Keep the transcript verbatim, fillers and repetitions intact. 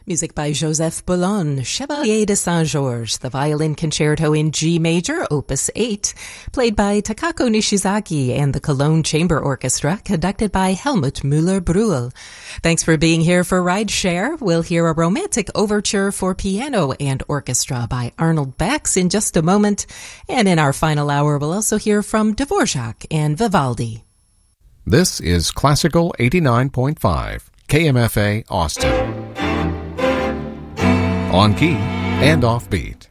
Music by Joseph Boulogne, Chevalier de Saint-Georges, the violin concerto in G major, opus eight, played by Takako Nishizaki and the Cologne Chamber Orchestra, conducted by Helmut Müller-Brühl. Thanks for being here for Rideshare. We'll hear a romantic overture for piano and orchestra by Arnold Bax in just a moment. And in our final hour, we'll also hear from Dvorak and Vivaldi. This is Classical eighty-nine point five, K M F A Austin. On key and off beat.